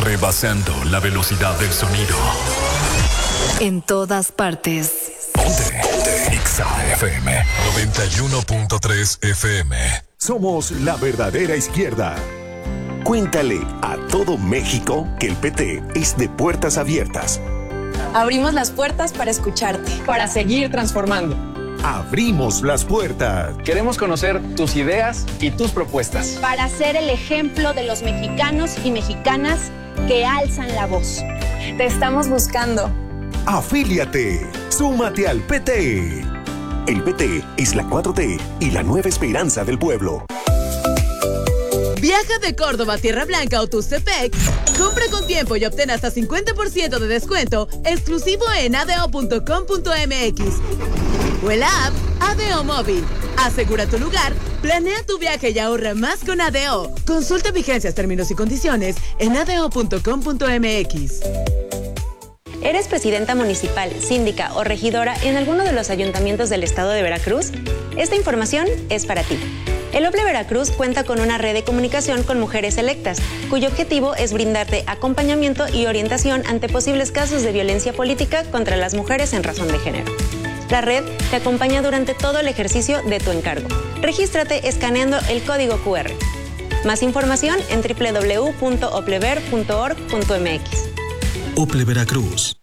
rebasando la velocidad del sonido. En todas partes. Ponte Exa FM 91.3 FM. Somos la verdadera izquierda. Cuéntale a todo México que el PT es de puertas abiertas. Abrimos las puertas para escucharte. Para seguir transformando. Abrimos las puertas. Queremos conocer tus ideas y tus propuestas. Para ser el ejemplo de los mexicanos y mexicanas que alzan la voz. Te estamos buscando. Afíliate. Súmate al PT. El PT es la 4T y la nueva esperanza del pueblo. Viaja de Córdoba a Tierra Blanca o Tustepec. Compra con tiempo y obtén hasta 50% de descuento exclusivo en adeo.com.mx o en la app Adeo Móvil. Asegura tu lugar, planea tu viaje y ahorra más con Adeo. Consulta vigencias, términos y condiciones en adeo.com.mx. ¿Eres presidenta municipal, síndica o regidora en alguno de los ayuntamientos del estado de Veracruz? Esta información es para ti. El OPLE Veracruz cuenta con una red de comunicación con mujeres electas, cuyo objetivo es brindarte acompañamiento y orientación ante posibles casos de violencia política contra las mujeres en razón de género. La red te acompaña durante todo el ejercicio de tu encargo. Regístrate escaneando el código QR. Más información en www.oplever.org.mx. OPLE Veracruz.